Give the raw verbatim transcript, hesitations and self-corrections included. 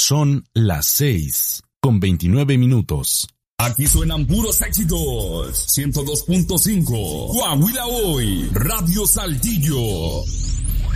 Son las seis con veintinueve minutos. Aquí suenan puros éxitos. ciento dos punto cinco. Coahuila Hoy. Radio Saltillo.